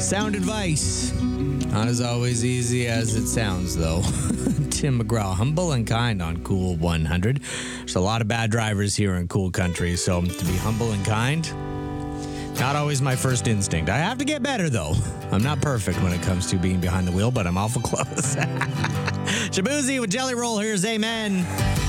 Sound advice. Not as always easy as it sounds, though. Tim McGraw, humble and kind on Cool 100. There's a lot of bad drivers here in Cool Country, so to be humble and kind, not always my first instinct. I have to get better, though. I'm not perfect when it comes to being behind the wheel, but I'm awful close. Shabuzi with Jelly Roll. Here's Amen.